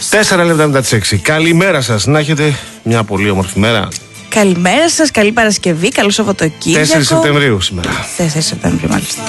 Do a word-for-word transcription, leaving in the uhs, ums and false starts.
Τέσσερα λεπτά μετά τις έξι. Καλημέρα σας. Να έχετε μια πολύ όμορφη μέρα. Καλημέρα σας, καλή Παρασκευή, καλό Σαββατοκύριακο. τέσσερις Σεπτεμβρίου σήμερα. τέσσερις Σεπτεμβρίου, μάλιστα.